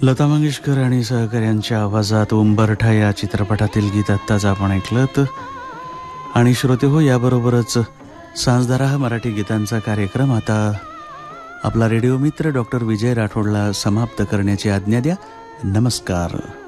लता मंगेशकर आणि सहकाऱ्यांच्या आवाजात उंबरठा या चित्रपटातील गीत आत्ताच आपण ऐकलं. आणि श्रोते हो, याबरोबरच सांजदारा हा मराठी गीतांचा कार्यक्रम आता आपला रेडिओ मित्र डॉक्टर विजय राठोडला समाप्त करण्याची आज्ञा द्या. नमस्कार.